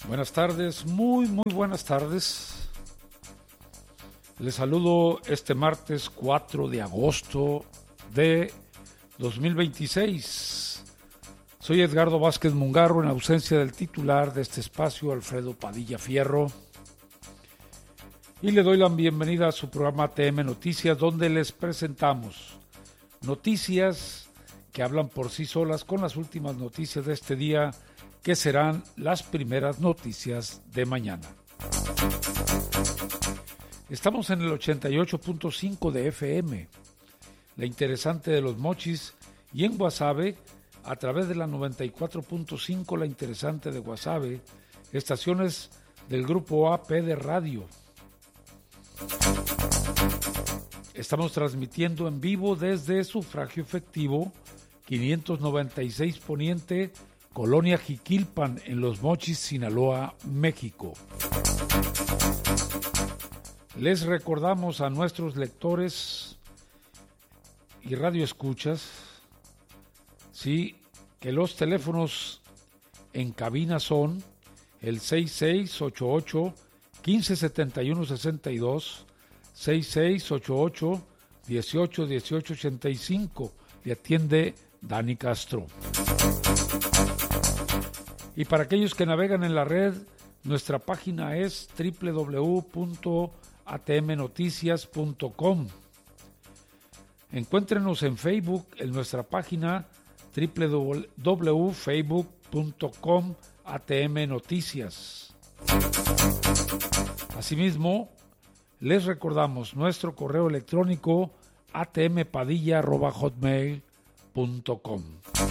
Buenas tardes, muy buenas tardes. Les saludo este martes 4 de agosto de 2026. Soy Edgardo Vázquez Mungarro, en ausencia del titular de este espacio, Alfredo Padilla Fierro. Y le doy la bienvenida a su programa ATM Noticias, donde les presentamos noticias que hablan por sí solas con las últimas noticias de este día, que serán las primeras noticias de mañana. Estamos en el 88.5 de FM, la interesante de Los Mochis, y en Guasave, a través de la 94.5, la interesante de Guasave, estaciones del grupo AP de radio. Estamos transmitiendo en vivo desde Sufragio Efectivo 596 Poniente, Colonia Jiquilpan, en Los Mochis, Sinaloa, México. Les recordamos a nuestros lectores y radioescuchas, sí, que los teléfonos en cabina son el 6688-1571-62, 6688-181885, le atiende Dani Castro. Y para aquellos que navegan en la red, nuestra página es www.atmnoticias.com. Encuéntrenos en Facebook, en nuestra página www.facebook.com/atmnoticias. Asimismo, les recordamos nuestro correo electrónico atmpadilla@hotmail.com.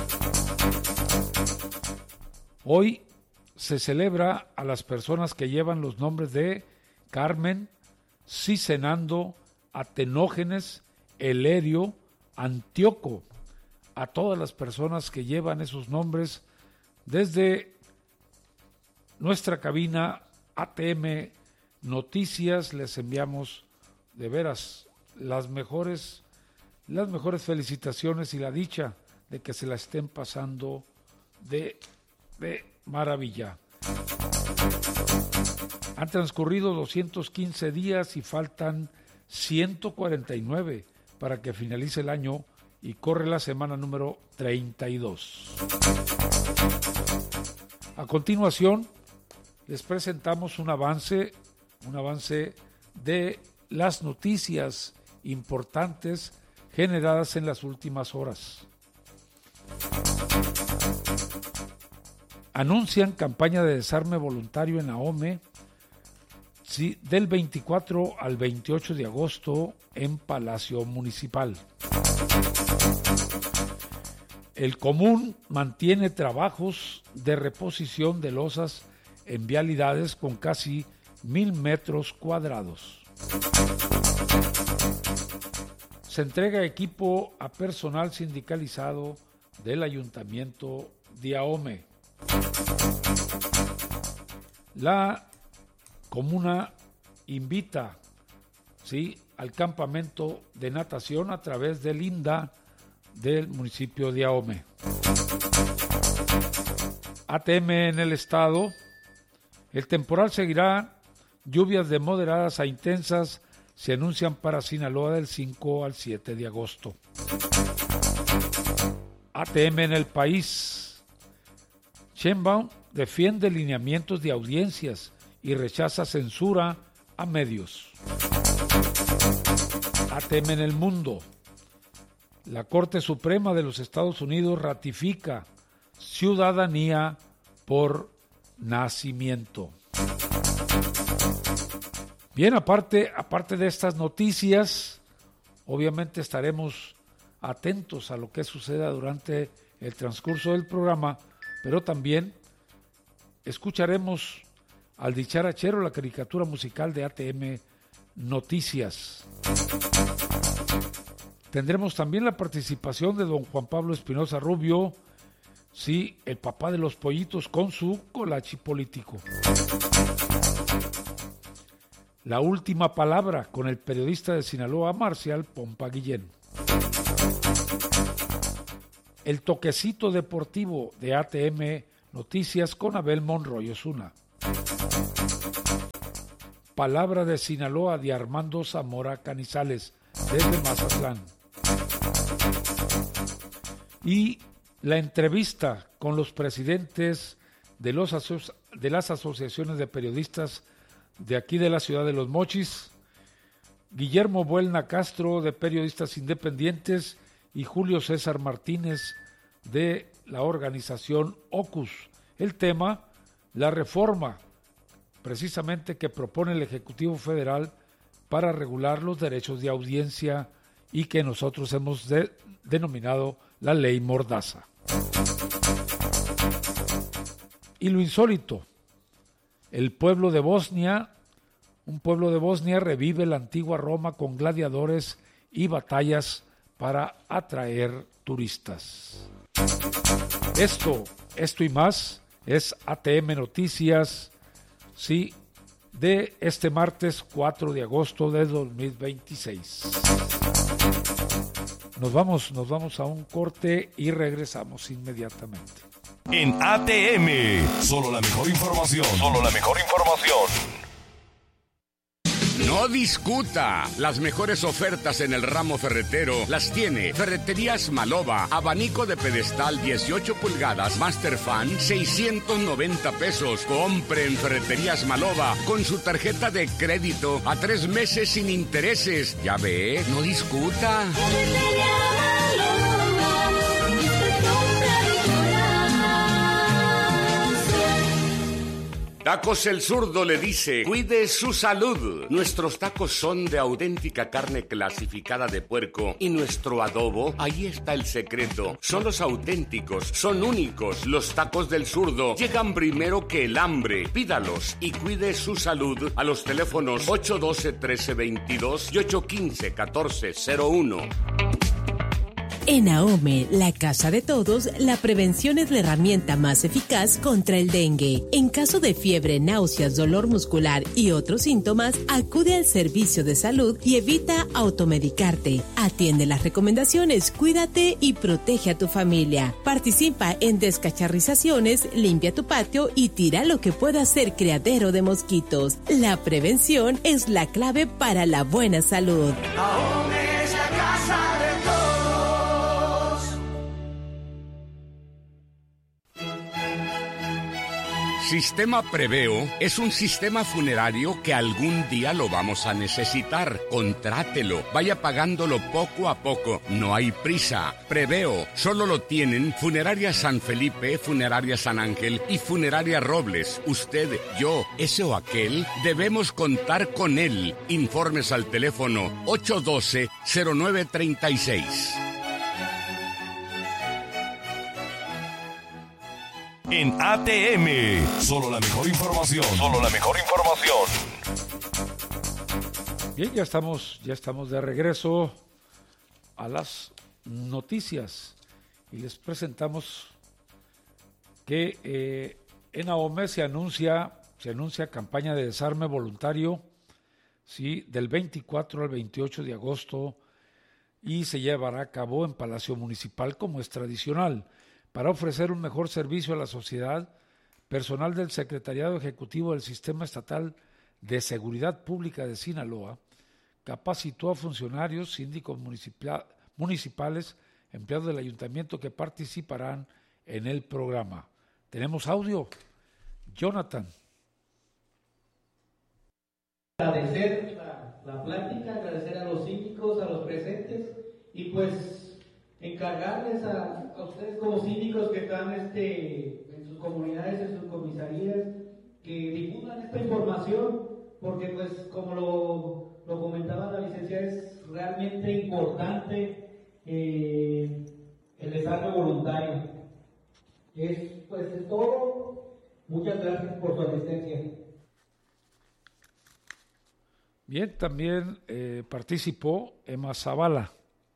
Hoy se celebra a las personas que llevan los nombres de Carmen, Cicenando, Atenógenes, Elerio, Antíoco. A todas las personas que llevan esos nombres, desde nuestra cabina ATM Noticias les enviamos de veras las mejores felicitaciones y la dicha de que se la estén pasando de maravilla. Han transcurrido 215 días y faltan 149 para que finalice el año y corre la semana número 32. A continuación, les presentamos un avance de las noticias importantes generadas en las últimas horas. Anuncian campaña de desarme voluntario en Ahome, sí, del 24 al 28 de agosto en Palacio Municipal. El Común mantiene trabajos de reposición de losas en vialidades con casi 1,000 metros cuadrados. Se entrega equipo a personal sindicalizado del Ayuntamiento de Ahome. La comuna invita, ¿sí?, al campamento de natación a través del INDA del municipio de Ahome. ATM en el estado. El temporal seguirá. Lluvias de moderadas a intensas se anuncian para Sinaloa del 5 al 7 de agosto. ATM en el país. Sheinbaum defiende lineamientos de audiencias y rechaza censura a medios. ATM en el mundo. La Corte Suprema de los Estados Unidos ratifica ciudadanía por nacimiento. Bien, aparte de estas noticias, obviamente estaremos atentos a lo que suceda durante el transcurso del programa, pero también escucharemos al dicharachero, la caricatura musical de ATM Noticias. Tendremos también la participación de don Juan Pablo Espinosa Rubio, sí, el papá de los pollitos, con su colachi político. La última palabra con el periodista de Sinaloa, Marcial Pompa Guillén. El toquecito deportivo de ATM Noticias con Abel Monroy Osuna. Palabra de Sinaloa de Armando Zamora Canizales, desde Mazatlán. Y la entrevista con los presidentes de las asociaciones de periodistas de aquí de la ciudad de Los Mochis, Guillermo Buelna Castro, de Periodistas Independientes, y Julio César Martínez, de la organización OCUS. El tema, la reforma precisamente que propone el Ejecutivo Federal para regular los derechos de audiencia y que nosotros hemos denominado la Ley Mordaza. Y lo insólito, un pueblo de Bosnia revive la antigua Roma con gladiadores y batallas para atraer turistas. Esto y más es ATM Noticias, sí, de este martes 4 de agosto de 2026. Nos vamos a un corte y regresamos inmediatamente. En ATM, solo la mejor información. No discuta. Las mejores ofertas en el ramo ferretero las tiene Ferreterías Maloba. Abanico de pedestal 18 pulgadas Masterfan, 690 pesos. Compre en Ferreterías Maloba con su tarjeta de crédito a 3 meses sin intereses. Ya ve, no discuta. Tacos El Zurdo le dice, cuide su salud. Nuestros tacos son de auténtica carne clasificada de puerco y nuestro adobo, ahí está el secreto. Son los auténticos, son únicos. Los tacos del Zurdo llegan primero que el hambre. Pídalos y cuide su salud a los teléfonos 812-1322 y 815-1401. En AOME, la casa de todos, la prevención es la herramienta más eficaz contra el dengue. En caso de fiebre, náuseas, dolor muscular y otros síntomas, acude al servicio de salud y evita automedicarte. Atiende las recomendaciones, cuídate y protege a tu familia. Participa en descacharrizaciones, limpia tu patio y tira lo que pueda ser criadero de mosquitos. La prevención es la clave para la buena salud. AOME es la casa de todos. Sistema Preveo es un sistema funerario que algún día lo vamos a necesitar. Contrátelo, vaya pagándolo poco a poco, no hay prisa. Preveo solo lo tienen Funeraria San Felipe, Funeraria San Ángel y Funeraria Robles. Usted, yo, ese o aquel, debemos contar con él. Informes al teléfono 812-0936. En ATM, solo la mejor información. Bien, ya estamos de regreso a las noticias y les presentamos que en AOME se anuncia campaña de desarme voluntario, sí, del 24 al 28 de agosto, y se llevará a cabo en Palacio Municipal como es tradicional. Para ofrecer un mejor servicio a la sociedad, personal del Secretariado Ejecutivo del Sistema Estatal de Seguridad Pública de Sinaloa capacitó a funcionarios, síndicos municipales, empleados del ayuntamiento que participarán en el programa. Tenemos audio. Jonathan. Agradecer la plática, agradecer a los síndicos, a los presentes y pues encargarles a ustedes como síndicos que están en sus comunidades, en sus comisarías, que difundan esta información, porque pues como lo comentaba la licenciada, es realmente importante el desarme voluntario. Es todo. Muchas gracias por su asistencia. Bien, también participó Emma Zavala.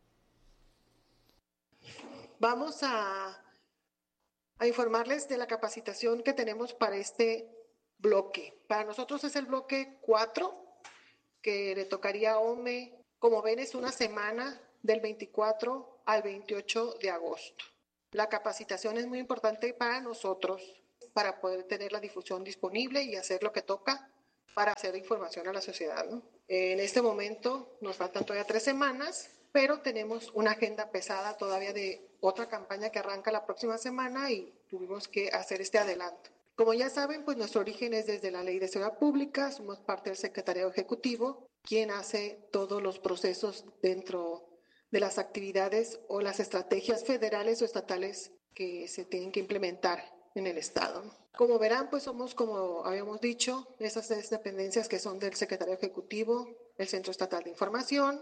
Vamos a informarles de la capacitación que tenemos para este bloque. Para nosotros es el bloque 4, que le tocaría a OME. Como ven, es una semana del 24 al 28 de agosto. La capacitación es muy importante para nosotros. para poder tener la difusión disponible y hacer lo que toca para hacer información a la sociedad, ¿no? En este momento nos faltan todavía 3 semanas, pero tenemos una agenda pesada todavía de otra campaña que arranca la próxima semana y tuvimos que hacer este adelanto. Como ya saben, pues nuestro origen es desde la Ley de Seguridad Pública, somos parte del Secretariado Ejecutivo, quien hace todos los procesos dentro de las actividades o las estrategias federales o estatales que se tienen que implementar en el Estado. Como verán, pues somos, como habíamos dicho, esas 3 dependencias que son del Secretariado Ejecutivo, el Centro Estatal de Información,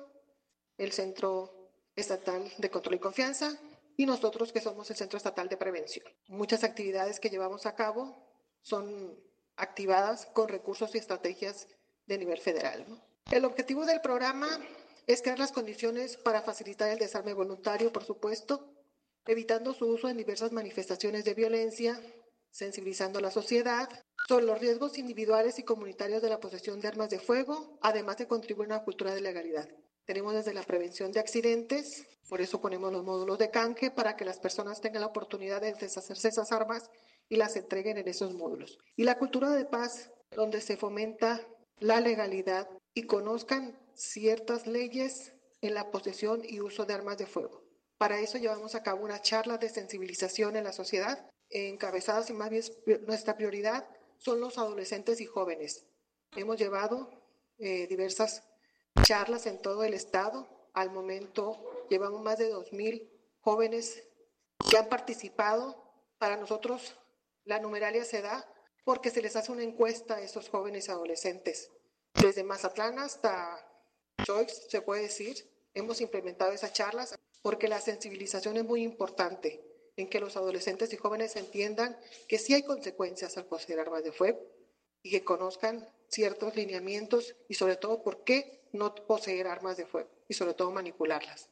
el Centro Estatal de Control y Confianza y nosotros que somos el Centro Estatal de Prevención. Muchas actividades que llevamos a cabo son activadas con recursos y estrategias de nivel federal, ¿no? El objetivo del programa es crear las condiciones para facilitar el desarme voluntario, por supuesto, evitando su uso en diversas manifestaciones de violencia, sensibilizando a la sociedad sobre los riesgos individuales y comunitarios de la posesión de armas de fuego, además de contribuir a una cultura de legalidad. Tenemos desde la prevención de accidentes, por eso ponemos los módulos de canje para que las personas tengan la oportunidad de deshacerse de esas armas y las entreguen en esos módulos. Y la cultura de paz, donde se fomenta la legalidad y conozcan ciertas leyes en la posesión y uso de armas de fuego. Para eso llevamos a cabo una charla de sensibilización en la sociedad, encabezadas y más bien nuestra prioridad son los adolescentes y jóvenes. Hemos llevado diversas charlas en todo el estado. Al momento llevamos más de 2,000 jóvenes que han participado. Para nosotros la numeralia se da porque se les hace una encuesta a esos jóvenes adolescentes. Desde Mazatlán hasta Choix, se puede decir, hemos implementado esas charlas porque la sensibilización es muy importante en que los adolescentes y jóvenes entiendan que sí hay consecuencias al poseer armas de fuego y que conozcan ciertos lineamientos y sobre todo por qué no poseer armas de fuego y sobre todo manipularlas.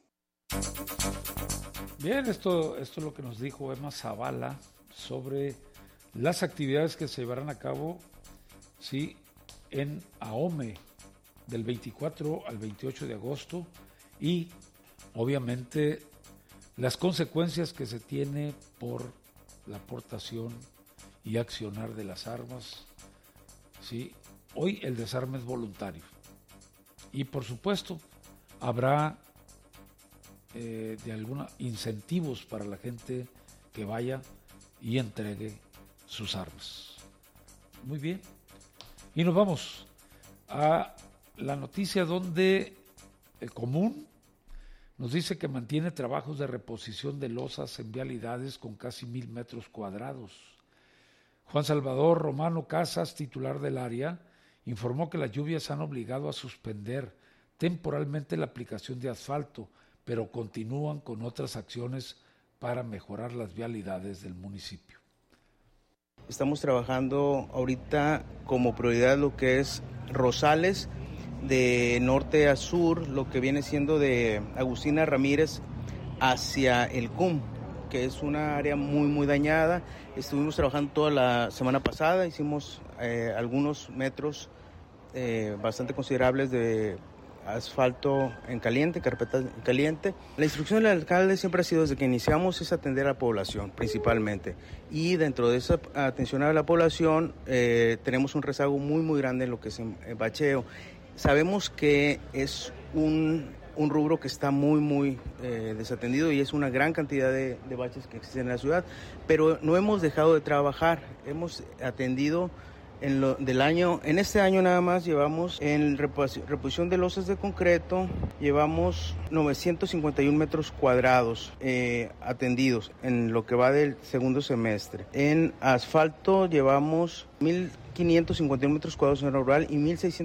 Bien, esto es lo que nos dijo Emma Zavala sobre las actividades que se llevarán a cabo, sí, en AOME del 24 al 28 de agosto y obviamente las consecuencias que se tiene por la aportación y accionar de las armas. Sí, hoy el desarme es voluntario y por supuesto habrá de alguna incentivos para la gente que vaya y entregue sus armas. Muy bien. Y nos vamos a la noticia donde el Común nos dice que mantiene trabajos de reposición de losas en vialidades con casi 1,000 metros cuadrados. Juan Salvador Romano Casas, titular del área, informó que las lluvias han obligado a suspender temporalmente la aplicación de asfalto, pero continúan con otras acciones para mejorar las vialidades del municipio. Estamos trabajando ahorita como prioridad lo que es Rosales, de norte a sur, lo que viene siendo de Agustina Ramírez hacia el CUM, que es una área muy dañada. Estuvimos trabajando toda la semana pasada, hicimos algunos metros bastante considerables de asfalto en caliente, carpeta en caliente. La instrucción del alcalde siempre ha sido, desde que iniciamos, es atender a la población principalmente, y dentro de esa atención a la población tenemos un rezago muy grande en lo que es el bacheo. Sabemos que es un rubro que está muy desatendido y es una gran cantidad de baches que existen en la ciudad, pero no hemos dejado de trabajar. Hemos atendido en este año nada más llevamos en reposición de losas de concreto, llevamos 951 metros cuadrados atendidos en lo que va del segundo semestre. En asfalto llevamos 1,551 metros cuadrados en zona rural y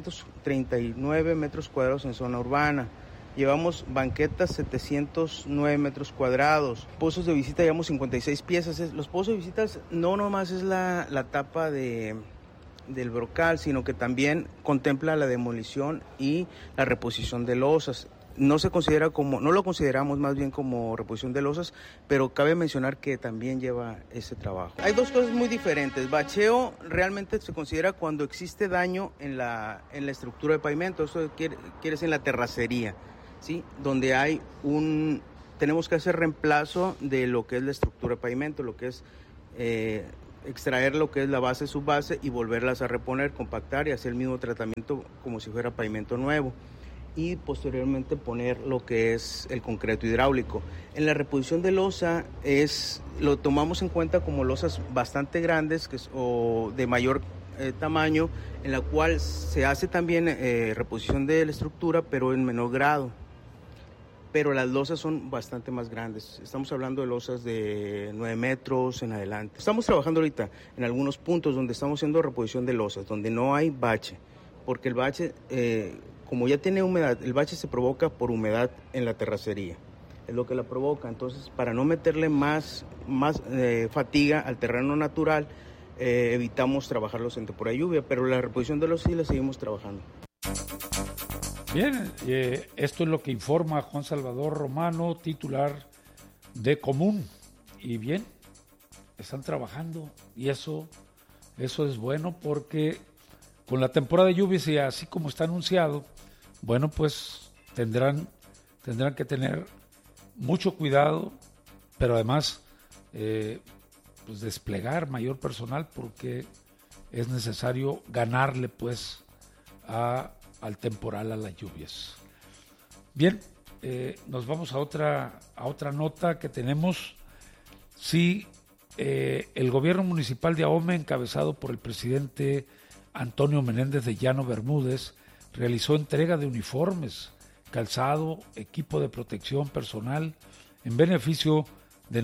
1,639 metros cuadrados en zona urbana. Llevamos banquetas 709 metros cuadrados. Pozos de visita llevamos 56 piezas. Los pozos de visitas no nomás es la tapa del brocal, sino que también contempla la demolición y la reposición de losas. No lo consideramos más bien como reposición de losas, pero cabe mencionar que también lleva ese trabajo. Hay dos cosas muy diferentes. Bacheo realmente se considera cuando existe daño en la estructura de pavimento, eso quiere decir en la terracería, ¿sí? Donde tenemos que hacer reemplazo de lo que es la estructura de pavimento, lo que es extraer lo que es la base, subbase y volverlas a reponer, compactar y hacer el mismo tratamiento como si fuera pavimento nuevo. Y posteriormente poner lo que es el concreto hidráulico. En la reposición de losa lo tomamos en cuenta como losas bastante grandes o de mayor tamaño, en la cual se hace también reposición de la estructura, pero en menor grado. Pero las losas son bastante más grandes. Estamos hablando de losas de 9 metros en adelante. Estamos trabajando ahorita en algunos puntos donde estamos haciendo reposición de losas, donde no hay bache, porque el bache, como ya tiene humedad, el bache se provoca por humedad en la terracería. Es lo que la provoca. Entonces, para no meterle más fatiga al terreno natural, evitamos trabajarlos en temporada de lluvia, pero la reposición de losas sí la seguimos trabajando. Bien, esto es lo que informa Juan Salvador Romano, titular de Común. Y bien, están trabajando y eso es bueno porque con la temporada de lluvias y así como está anunciado, bueno, pues tendrán que tener mucho cuidado, pero además pues desplegar mayor personal porque es necesario ganarle pues al temporal, a las lluvias. Bien, nos vamos a otra nota que tenemos. Sí, el gobierno municipal de Ahome, encabezado por el presidente Antonio Menéndez de Llano Bermúdez, realizó entrega de uniformes, calzado, equipo de protección personal en beneficio de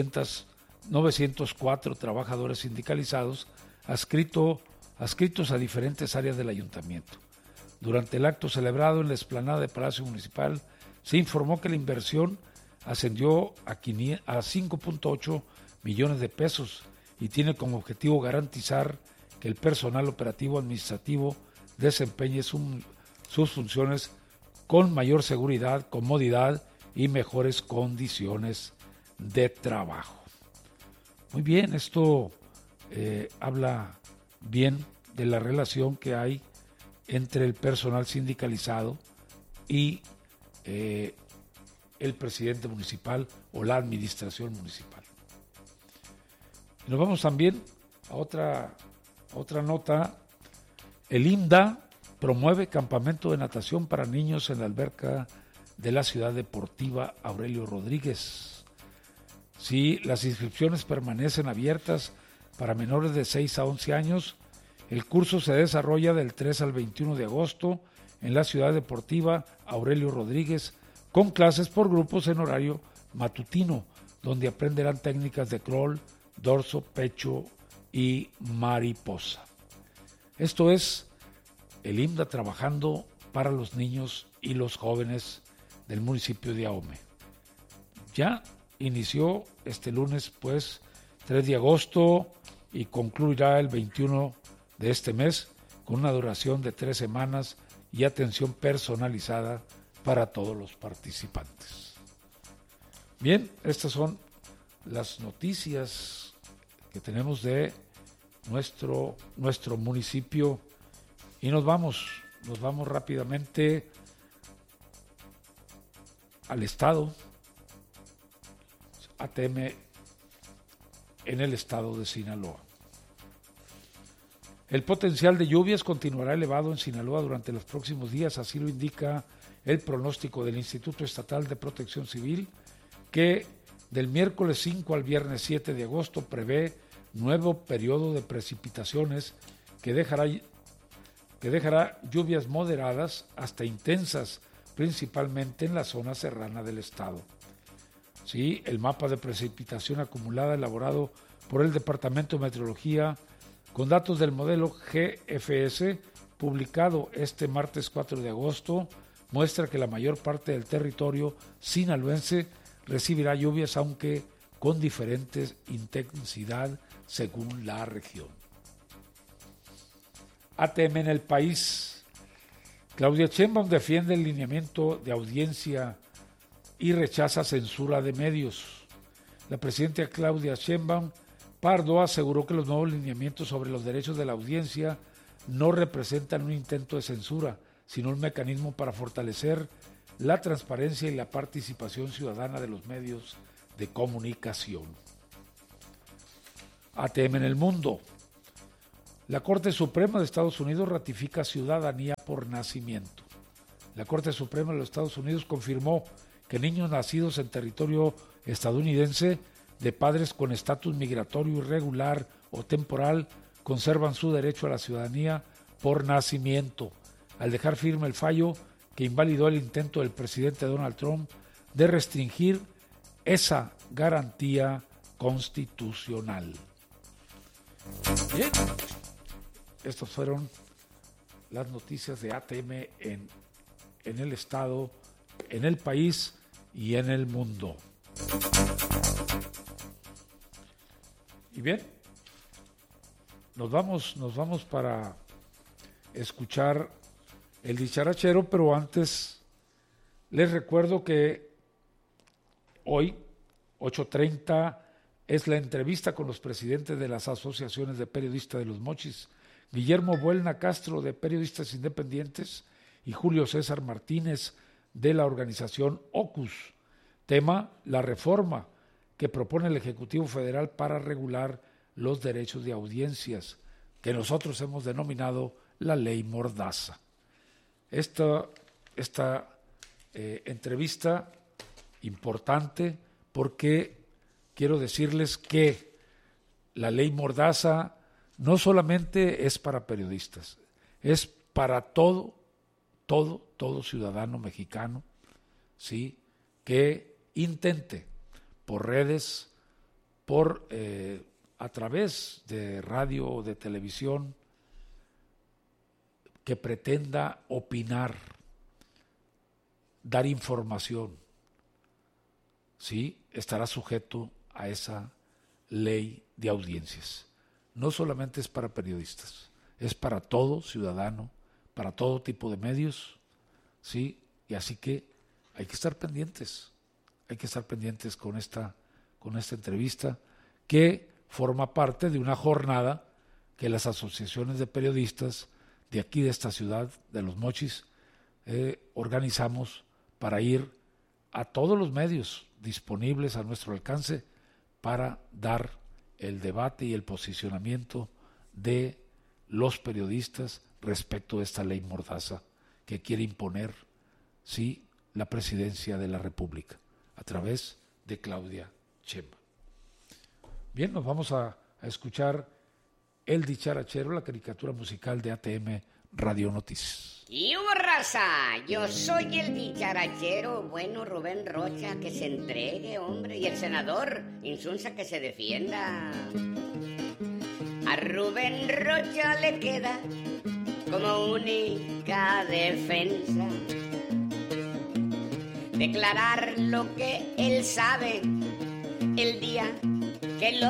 904 trabajadores sindicalizados adscritos a diferentes áreas del ayuntamiento. Durante el acto celebrado en la explanada de Palacio Municipal, se informó que la inversión ascendió a 5.8 millones de pesos y tiene como objetivo garantizar que el personal operativo administrativo desempeñe sus funciones con mayor seguridad, comodidad y mejores condiciones de trabajo. Muy bien, esto habla bien de la relación que hay entre el personal sindicalizado y el presidente municipal o la administración municipal. Y nos vamos también a otra nota. El IMDA promueve campamento de natación para niños en la alberca de la ciudad deportiva Aurelio Rodríguez. Sí, las inscripciones permanecen abiertas para menores de 6 a 11 años. El curso se desarrolla del 3 al 21 de agosto en la ciudad deportiva Aurelio Rodríguez, con clases por grupos en horario matutino, donde aprenderán técnicas de crawl, dorso, pecho y mariposa. Esto es el IMDA trabajando para los niños y los jóvenes del municipio de Ahome. Ya inició este lunes, pues, 3 de agosto y concluirá el 21 de este mes con una duración de 3 semanas y atención personalizada para todos los participantes. Bien, estas son las noticias que tenemos de nuestro municipio y nos vamos rápidamente al estado, ATM en el estado de Sinaloa. El potencial de lluvias continuará elevado en Sinaloa durante los próximos días, así lo indica el pronóstico del Instituto Estatal de Protección Civil, que del miércoles 5 al viernes 7 de agosto prevé nuevo periodo de precipitaciones que dejará lluvias moderadas hasta intensas, principalmente en la zona serrana del estado. Sí, el mapa de precipitación acumulada elaborado por el Departamento de Meteorología con datos del modelo GFS, publicado este martes 4 de agosto, muestra que la mayor parte del territorio sinaloense recibirá lluvias, aunque con diferente intensidad según la región. ATM en el país. Claudia Sheinbaum defiende el lineamiento de audiencia y rechaza censura de medios. La presidenta Claudia Sheinbaum Pardo aseguró que los nuevos lineamientos sobre los derechos de la audiencia no representan un intento de censura, sino un mecanismo para fortalecer la transparencia y la participación ciudadana de los medios de comunicación. ATM en el mundo. La Corte Suprema de Estados Unidos ratifica ciudadanía por nacimiento. La Corte Suprema de los Estados Unidos confirmó que niños nacidos en territorio estadounidense de padres con estatus migratorio irregular o temporal conservan su derecho a la ciudadanía por nacimiento, al dejar firme el fallo que invalidó el intento del presidente Donald Trump de restringir esa garantía constitucional. Bien, estas fueron las noticias de ATM en el estado, en el país y en el mundo. Y bien, nos vamos para escuchar el dicharachero, pero antes les recuerdo que hoy, 8:30, es la entrevista con los presidentes de las asociaciones de periodistas de Los Mochis, Guillermo Buelna Castro, de Periodistas Independientes, y Julio César Martínez, de la organización OCUS. Tema: la reforma que propone el Ejecutivo Federal para regular los derechos de audiencias, que nosotros hemos denominado la Ley Mordaza. Esta entrevista importante, porque quiero decirles que la Ley Mordaza no solamente es para periodistas, es para todo ciudadano mexicano, ¿sí?, que intente por redes, a través de radio o de televisión, que pretenda opinar, dar información, ¿sí?, estará sujeto a esa ley de audiencias. No solamente es para periodistas, es para todo ciudadano, para todo tipo de medios, ¿sí? Y así que hay que estar pendientes con esta entrevista, que forma parte de una jornada que las asociaciones de periodistas de aquí, de esta ciudad, de Los Mochis, organizamos para ir a todos los medios disponibles a nuestro alcance para dar el debate y el posicionamiento de los periodistas respecto de esta ley Mordaza que quiere imponer, sí, la presidencia de la República a través de Claudia Sheinbaum. Bien, nos vamos a escuchar El Dicharachero, la caricatura musical de ATM Radio Noticias. ¡Y hubo raza! Yo soy el dicharachero, bueno, Rubén Rocha, que se entregue, hombre, y el senador Insunza, que se defienda. A Rubén Rocha le queda como única defensa declarar lo que él sabe el día que lo